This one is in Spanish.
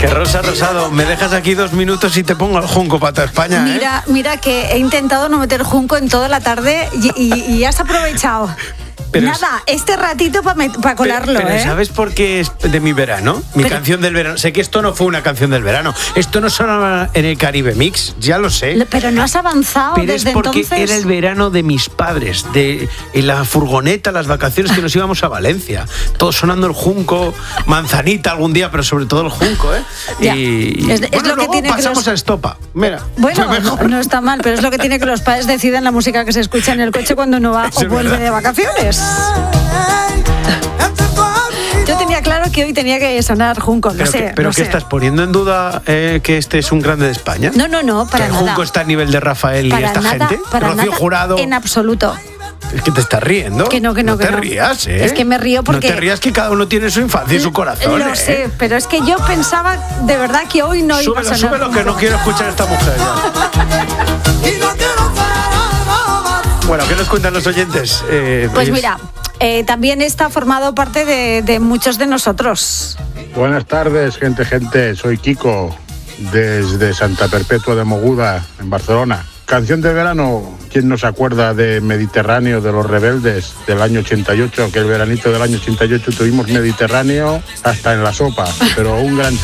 Que Rosa Rosado, me dejas aquí 2 minutos y te pongo el junco para toda España, ¿eh? Mira que he intentado no meter junco en toda la tarde y has aprovechado. Pero nada, este ratito para colarlo, pero ¿sabes por qué es de mi verano? Canción del verano. Sé que esto no fue una canción del verano. Esto no sonaba en el Caribe Mix, ya lo sé. Pero no has avanzado pero desde es porque entonces. Era el verano de mis padres, en la furgoneta, las vacaciones que nos íbamos a Valencia. Todo sonando el junco, manzanita algún día, pero sobre todo el junco, ¿eh? Ya. Y es lo luego que tiene pasamos a estopa. Mira. Bueno, no está mal, pero es lo que tiene que los padres decidan la música que se escucha en el coche cuando uno va o vuelve de vacaciones. Yo tenía claro que hoy tenía que sonar junco, no sé. ¿Pero qué estás poniendo en duda que este es un grande de España? No, para ¿Que nada. el junco está a nivel de Rafael para y esta nada, gente? Para Rocío nada, Jurado. en absoluto. Es que te estás riendo. Que no. No te rías, ¿eh? Es que me río porque... No te rías, que cada uno tiene su infancia y su corazón, Lo sé, pero es que yo pensaba de verdad que hoy no iba a sonar. Súbelo, que no quiero escuchar a esta mujer ya. Bueno, ¿qué nos cuentan los oyentes? Pues mira, también está formado parte de muchos de nosotros. Buenas tardes, gente. Soy Kiko, desde Santa Perpetua de Mogoda, en Barcelona. Canción de verano, ¿quién no se acuerda de Mediterráneo, de Los Rebeldes, del año 88? Que el veranito del año 88 tuvimos Mediterráneo hasta en la sopa, pero un gran